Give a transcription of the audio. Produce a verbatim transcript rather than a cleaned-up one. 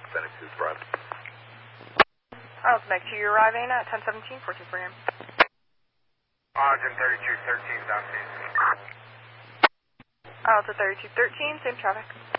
Alpha Phoenix is arriving. Alpha Phoenix, you're arriving at ten seventeen, fourteen for him. Ogden thirty-two thirteen, down. Alpha thirty-two thirteen, same traffic.